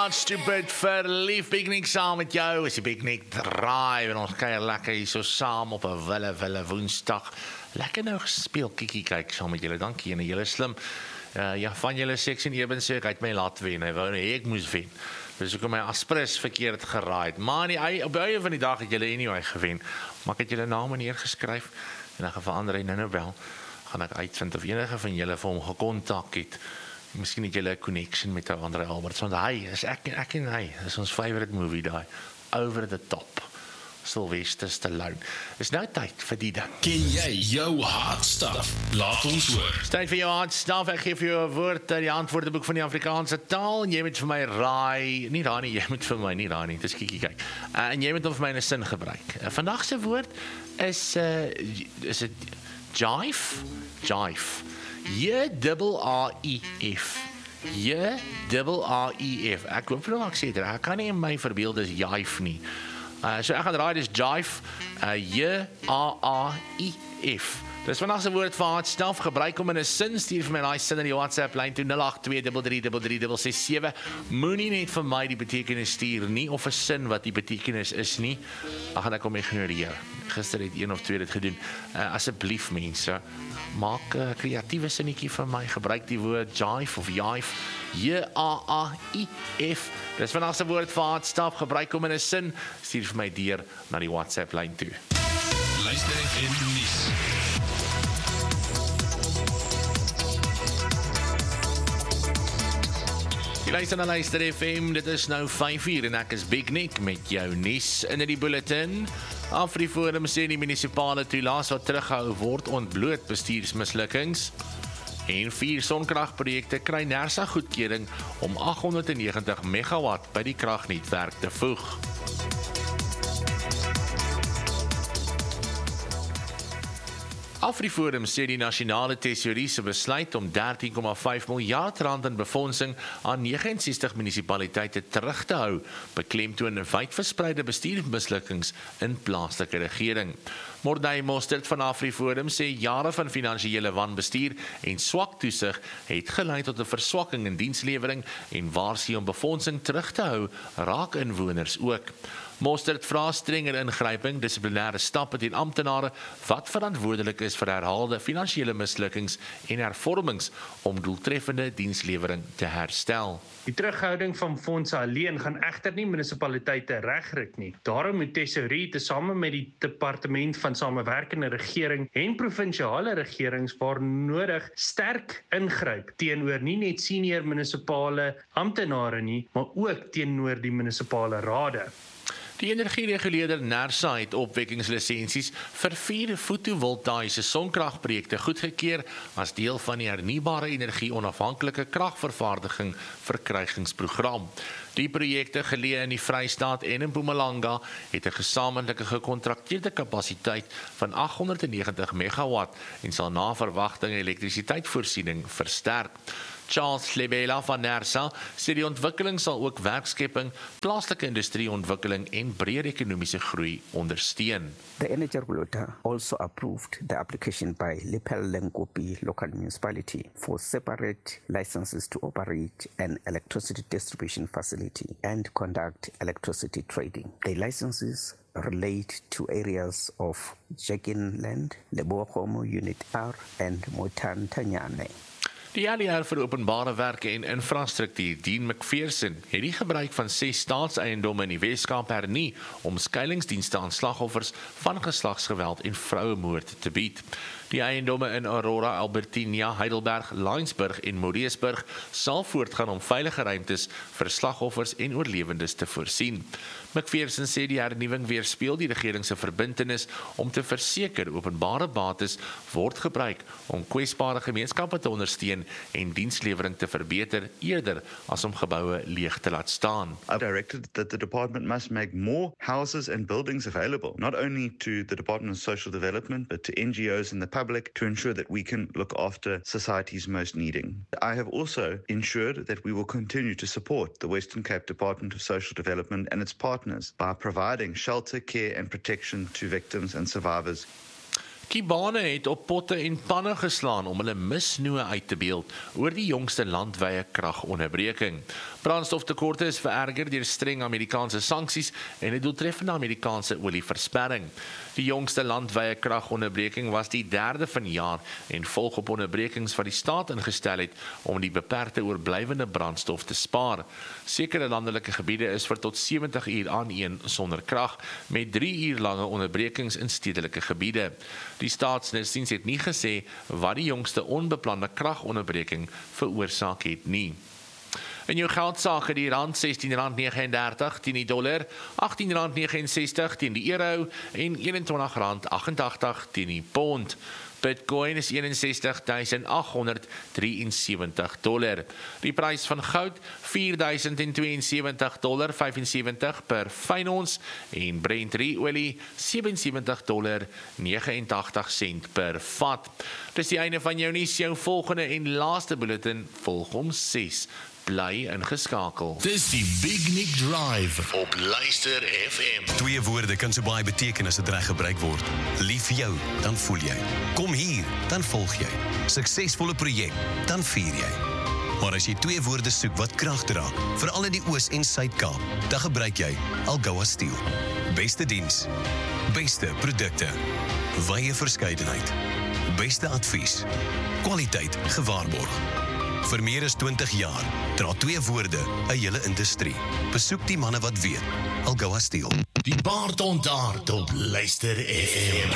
Stupid verlief Piknik saam met jou is die Piknik Drive en ons kuier lekker hier so saam op 'n wille Woensdag. Lekker nou gespeel kiekie kyk saam met julle. Dankie en julle slim. Ja, van julle seks en Eben sê ek het my laat wen. Hy wou nie ek moes wen. Dus ek het my aspres verkeerd geraaid. Maar op einde van die dag het julle anyway gewen. Maar ek het julle name neergeskryf en dan verander hy nou wel. Gaan ek uitvind of enige van julle vir hom gekontak het. Miskien het julle 'n connection met Andre Alberts, want hy is ek en hy. Dis ons favorite movie daai. Over the Top. Sylvester Stallone. Is nou tyd vir die ding. Ken jy jou hard stuff? Laat ons hoor. Is tyd vir jou hard stuff. Ek gee vir jou 'n woord uit die antwoordeboek van die Afrikaanse taal en jy moet vir my raai. Nie raai nie, jy moet vir my nie raai nie. Dis kyk. En jy moet hom vir my in 'n sin gebruik. Vandag se woord is dit jive? Jive. J-A-I-F. J-A-I-F. Ek hoop nou ek sê dit. Ek kan nie in my verbeel dis jive nie. So ek gaan raai dis jive. J-A-A-I-F. Dis vandag se woord vir hard stuff. Gebruik hom in 'n sin. Stuur vir my daai sin in die WhatsApp lyn toe 0823333667. Moenie net vir my die betekenis stuur nie of 'n sin wat die betekenis is nie. Dan gaan ek hom ignoreer. Gister het een of twee dit gedoen. Asseblief mense, maak 'n kreatiewe sinnetjie vir my. Gebruik die woord jive of jive. J-A-A-I-F. Dis vandag se woord vir hard stuff. Gebruik hom in 'n sin. Stuur vir my deur na die WhatsApp lyn toe. Luister en nuus. Luister na Luister FM, dit is nou 5:00 en ek is Big Nick met jou nuus in die bulletin. AfriForum sê die munisipale toelaas wat teruggehou word ontbloot bestuursmislukkings. En 4 sonkragprojekte kry NERSA goedkeuring om 890 megawatt by die kragnetwerk te voeg. AfriForum sê die nasionale tesourie se besluit om 13,5 miljard rand in befondsing aan 69 munisipaliteite terug te hou, beklemtoon wydverspreide bestuursmislukkings in plaaslike regering. Mordai Mostert van AfriForum sê jare van finansiële wanbestuur en swak toesig het gelei tot 'n verswakking in dienslewering en waarsku om befondsing terug te hou, raak inwoners ook. Mostert vra strenger ingryping, dissiplinêre stappe teen amptenare wat verantwoordelik is vir herhaalde finansiële mislukkings en hervormings om doeltreffende dienslewering te herstel. Die terughouding van fondse alleen gaan egter nie munisipaliteite regryk nie. Daarom moet tesourie tesame met die departement van samewerkende regering en provinsiale regerings waar nodig sterk ingryp teenoor nie net senior munisipale amptenare nie, maar ook teenoor die munisipale rade. Die energiereguleerder NERSA het opwekkingslisensies vir 4 fotovoltaïese sonkragprojekte goedgekeur as deel van die hernubare energie onafhanklike kragvervaardiging verkrygingsprogram. Die projekte geleë in die Vrystaat en in Mpumalanga het 'n gesamentlike gekontrakteerde kapasiteit van 890 megawatt en sal na verwagting elektrisiteitsvoorsiening versterk. Charles Lebela van NERSA sê die ontwikkeling sal ook werkskepping, plaaslike industrieontwikkeling en breër ekonomiese groei ondersteun. The energy regulator also approved the application by Lephalale-Nkopi local municipality for separate licenses to operate an electricity distribution facility and conduct electricity trading. The licenses relate to areas of Jekinland, Lebogomo Unit R and Motantanyane. Die ALR vir openbare werke en infrastruktuur, Dean McPherson, het die gebruik van 6 staatseiendomme in die Weskaap hernie om skuilingsdienste aan slagoffers van geslagsgeweld en vrouemoord te bied. Die eiendomme in Aurora, Albertina, Heidelberg, Laingsburg en Moreesburg sal voortgaan om veilige ruimtes vir slagoffers en oorlewendes te voorsien. McPherson sê die hernuwing weerspieël die regering se verbintenis om te verseker openbare bates word gebruik om kwesbare gemeenskappe te ondersteun en dienslewering te verbeter eerder as om geboue leeg te laat staan. I've directed that the department must make more houses and buildings available, not only to the Department of Social Development, but to NGOs and the public to ensure that we can look after society's most needing. I have also ensured that we will continue to support the Western Cape Department of Social Development and its partners by providing shelter, care and protection to victims and survivors. Kibane het op potte en panne geslaan om hulle misnoë uit te beeld oor die jongste landwyse kragonderbreking. Brandstoftekorte is vererger deur streng Amerikaanse sanksies en 'n doeltreffende Amerikaanse olieversperring. Die jongste landwyse kragonderbreking was die 3de van die jaar en volg op onderbrekings wat die staat ingestel het om die beperkte oorblywende brandstof te spaar. Sekere landelike gebiede is vir tot 70 uur aaneen sonder krag, met 3 uur lange onderbrekings in stedelike gebiede. Die staatsdiens het nie gesê wat die jongste onbeplande kragonderbreking veroorsaak het nie. In jou geldsaake die rand R16.39 teen die dollar, R18.69 teen die euro en R21.88 teen die pond. Bitcoin is $61,873. Die prys van goud $4,072,75 per fyn ons en Brent olie $77,89 per vat. Dis die einde van jou nuus, jou volgende en laaste bulletin volg om 6. Bly ingeskakel. Dis die Big Nick Drive op Luister FM. 2 woorde kan so baie beteken as dit reg gebruik word. Lief vir jou, dan voel jy. Kom hier, dan volg jy. Suksesvolle projek, dan vier jy. Maar as jy 2 woorde soek wat krag dra, veral in die Oos- en Suid-Kaap, dan gebruik jy Algoa Steel. Beste diens, beste produkte, wye verskeidenheid, beste advies, kwaliteit gewaarborg. Vir meer as 20 jaar dra 2 woorde 'n hele industrie. Besoek die manne wat weet. Algoa Steel. Die baard ontaard op Luister FM.